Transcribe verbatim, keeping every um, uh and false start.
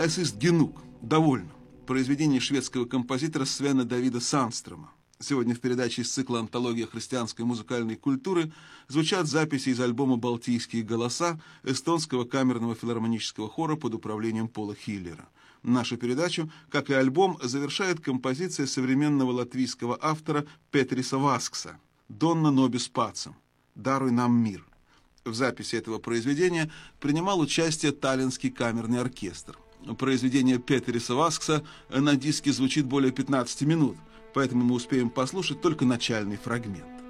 «Es ist genug» – «Довольно». Произведение шведского композитора Свена Давида Сандстрома. Сегодня в передаче из цикла «Антология христианской музыкальной культуры» звучат записи из альбома «Балтийские голоса» эстонского камерного филармонического хора под управлением Пола Хиллера. Нашу передачу, как и альбом, завершает композиция современного латвийского автора Петриса Васкса «Донна нобис пацем» – «Даруй нам мир». В записи этого произведения принимал участие Таллинский камерный оркестр. Произведение Петриса Васкса на диске звучит более пятнадцати минут, поэтому мы успеем послушать только начальный фрагмент.